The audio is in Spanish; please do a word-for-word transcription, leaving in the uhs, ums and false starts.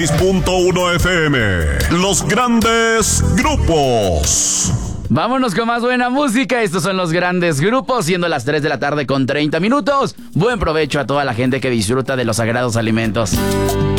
seis punto uno F M. Los grandes grupos. Vámonos con más buena música. Estos son los grandes grupos, siendo las tres de la tarde con treinta minutos. Buen provecho a toda la gente que disfruta de los sagrados alimentos.